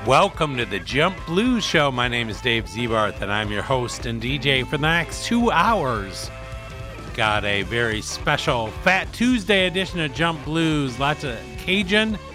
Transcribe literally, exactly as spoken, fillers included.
Welcome to the Jump Blues Show. My name is Dave Zebarth, and I'm your host and D J for the next two hours. Got a very special Fat Tuesday edition of Jump Blues. Lots of Cajun